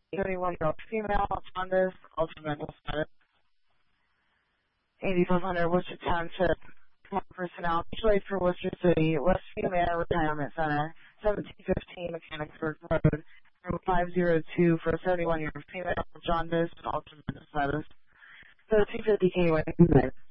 31-year-old female, jaundice, altered mental status. 8500 Worcester Township. Personnel, choice for Worcester City, Westview Manor Retirement Center, 1715 Mechanicsburg Road, room 502 for a 71-year-old female, jaundice, and altered mental status. 1350 KY.